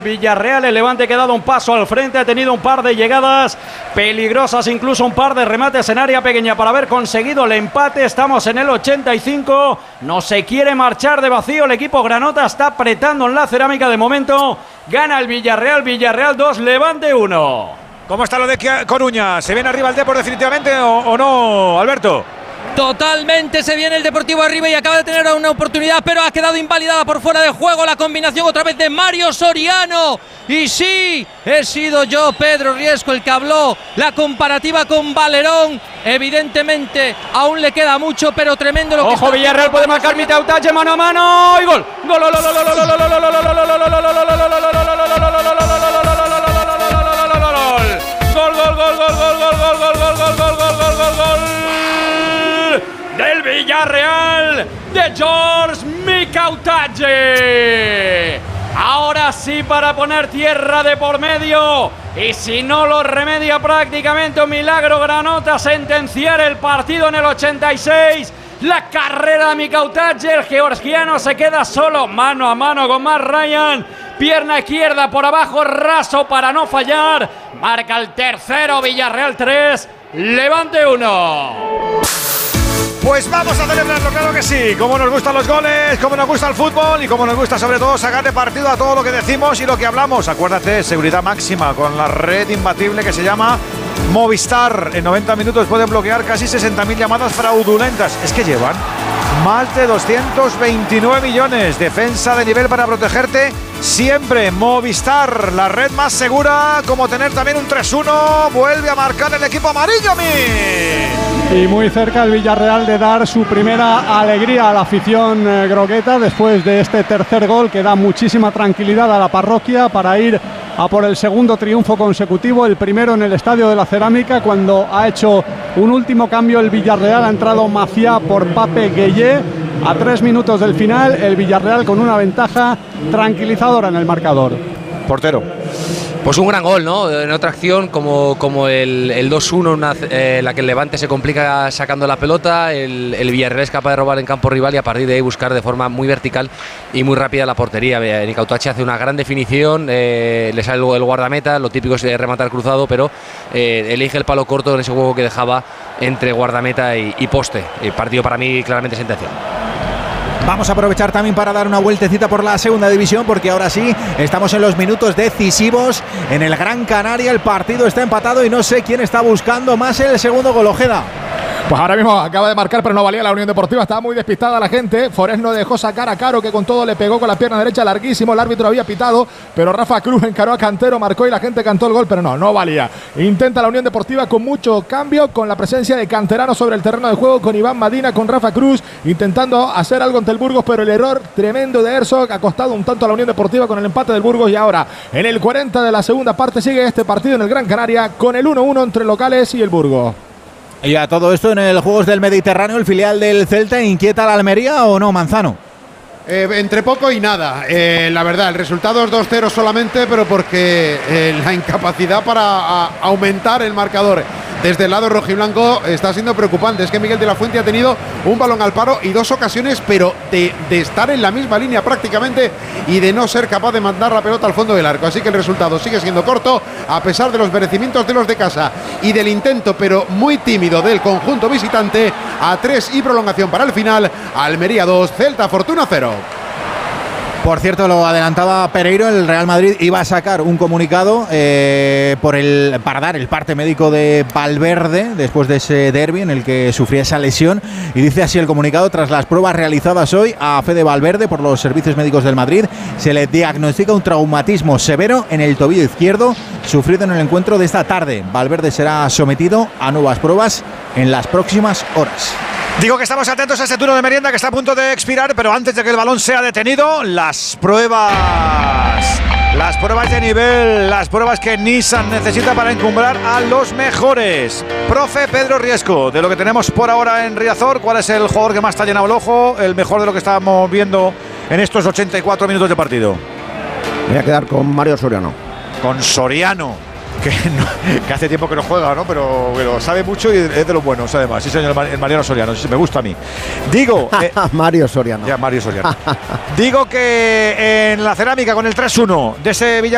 Villarreal, el Levante que ha dado un paso al frente, ha tenido un par de llegadas peligrosas, incluso un par de remates en área pequeña para haber conseguido el empate. Estamos en el 85, no se quiere marchar de vacío, el equipo granota está apretando en la cerámica de momento, gana el Villarreal, Villarreal 2, Levante 1. ¿Cómo está lo de Coruña? ¿Se viene arriba el Depor definitivamente o no, Alberto? Totalmente se viene el Deportivo arriba y acaba de tener una oportunidad, pero ha quedado invalidada por fuera de juego. La combinación otra vez de Mario Soriano. Y sí, he sido yo, Pedro Riesco, el que habló. La comparativa con Valerón. Evidentemente, aún le queda mucho, pero tremendo lo que Ojo, Villarreal puede marcar Mitautache, mano a mano. Y gol. Gol. Del Villarreal de George Mitautache. Ahora sí, para poner tierra de por medio, y si no lo remedia prácticamente un milagro granota, sentenciar el partido en el 86. La carrera de Mitautache, el georgiano se queda solo mano a mano con Matt Ryan, pierna izquierda por abajo, raso para no fallar, marca el tercero, Villarreal 3, Levante 1. Pues vamos a celebrarlo, claro que sí. Como nos gustan los goles, como nos gusta el fútbol y como nos gusta sobre todo sacar de partido a todo lo que decimos y lo que hablamos. Acuérdate, seguridad máxima con la red imbatible que se llama Movistar. En 90 minutos pueden bloquear casi 60.000 llamadas fraudulentas. Es que llevan más de 229 millones. Defensa de nivel para protegerte siempre. Movistar, la red más segura, como tener también un 3-1. Vuelve a marcar el equipo amarillo, Y muy cerca el Villarreal de dar su primera alegría a la afición grogueta después de este tercer gol que da muchísima tranquilidad a la parroquia para ir a por el segundo triunfo consecutivo, el primero en el Estadio de la Cerámica, cuando ha hecho un último cambio el Villarreal. Ha entrado Maciá por Pape Gueye a 3 minutos del final, el Villarreal con una ventaja tranquilizadora en el marcador. Portero. Pues un gran gol, ¿no? En otra acción como el 2-1, la que el Levante se complica sacando la pelota, el Villarreal es capaz de robar en campo rival y a partir de ahí buscar de forma muy vertical y muy rápida la portería. Mitautache hace una gran definición, le sale el guardameta, lo típico es rematar cruzado, pero elige el palo corto en ese juego que dejaba entre guardameta y poste. El partido para mí claramente sentenciado. Vamos a aprovechar también para dar una vueltecita por la segunda división, porque ahora sí estamos en los minutos decisivos en el Gran Canaria. El partido está empatado y no sé quién está buscando más el segundo gol. Ojeda. Pues ahora mismo acaba de marcar, pero no valía la Unión Deportiva. Estaba muy despistada la gente. Forés no dejó sacar a Caro, que con todo le pegó con la pierna derecha larguísimo. El árbitro había pitado, pero Rafa Cruz encaró a Cantero, marcó y la gente cantó el gol, pero no valía. Intenta la Unión Deportiva con mucho cambio, con la presencia de canteranos sobre el terreno de juego, con Iván Madina, con Rafa Cruz, intentando hacer algo ante el Burgos, pero el error tremendo de Herzog ha costado un tanto a la Unión Deportiva con el empate del Burgos. Y ahora, en el 40 de la segunda parte, sigue este partido en el Gran Canaria con el 1-1 entre locales y el Burgos. Y a todo esto, en el Juegos del Mediterráneo, el filial del Celta, ¿inquieta a la Almería o no, Manzano? Entre poco y nada. La verdad, el resultado es 2-0 solamente, pero porque la incapacidad para aumentar el marcador desde el lado rojiblanco está siendo preocupante. Es que Miguel de la Fuente ha tenido un balón al paro y 2 ocasiones, pero de estar en la misma línea prácticamente y de no ser capaz de mandar la pelota al fondo del arco. Así que el resultado sigue siendo corto, a pesar de los merecimientos de los de casa y del intento, pero muy tímido, del conjunto visitante. A 3 y prolongación para el final. Almería 2, Celta Fortuna 0. Por cierto, lo adelantaba Pereiro, el Real Madrid iba a sacar un comunicado para dar el parte médico de Valverde después de ese derbi en el que sufría esa lesión, y dice así el comunicado: tras las pruebas realizadas hoy a Fede Valverde por los servicios médicos del Madrid, se le diagnostica un traumatismo severo en el tobillo izquierdo sufrido en el encuentro de esta tarde. Valverde será sometido a nuevas pruebas en las próximas horas. Digo que estamos atentos a este turno de merienda que está a punto de expirar, pero antes de que el balón sea detenido, las pruebas de nivel, las pruebas que Nissan necesita para encumbrar a los mejores. Profe Pedro Riesco, de lo que tenemos por ahora en Riazor, ¿cuál es el jugador que más te ha llenado el ojo, el mejor de lo que estábamos viendo en estos 84 minutos de partido? Me voy a quedar con Mario Soriano. Con Soriano. Que hace tiempo que no juega, ¿no? Pero sabe mucho y es de los buenos, además. Sí, señor, el Mariano Soriano, sí, me gusta a mí. Digo... Mario Soriano. Ya, Mario Soriano. Digo que en la cerámica con el 3-1 de ese Villarreal